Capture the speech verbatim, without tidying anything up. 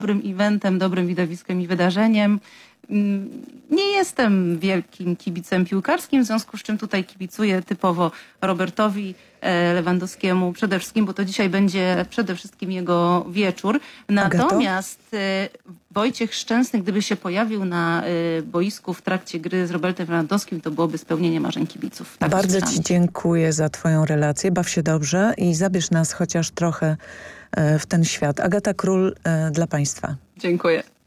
dobrym eventem, dobrym widowiskiem i wydarzeniem. Nie jestem wielkim kibicem piłkarskim, w związku z czym tutaj kibicuję typowo Robertowi Lewandowskiemu przede wszystkim, bo to dzisiaj będzie przede wszystkim jego wieczór. Natomiast Agato? Wojciech Szczęsny, gdyby się pojawił na boisku w trakcie gry z Robertem Lewandowskim, to byłoby spełnienie marzeń kibiców. Tak Bardzo słyszałam. Ci dziękuję za Twoją relację. Baw się dobrze i zabierz nas chociaż trochę w ten świat. Agata Król dla Państwa. Dziękuję.